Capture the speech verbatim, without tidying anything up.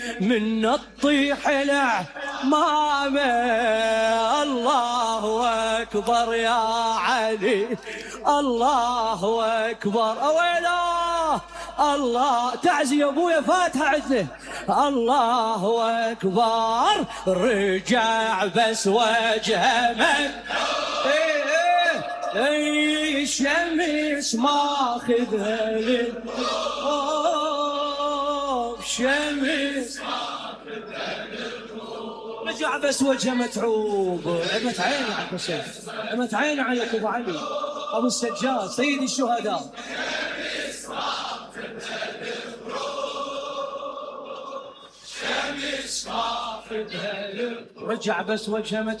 من الطيح العمامة. الله أكبر يا علي، الله أكبر. أويلا الله، تعزي يا ابويا فاتحة عدله. الله أكبر. رجع بس وجهه من ايه ايه ايه الشمس ماخذها لل شمس. رجع بس وجهه متعوب. عمت عيني على الحسين، عمت عيني عليك ابو علي ابو السجاد سيد الشهداء. رجع بس وجهه متعوب.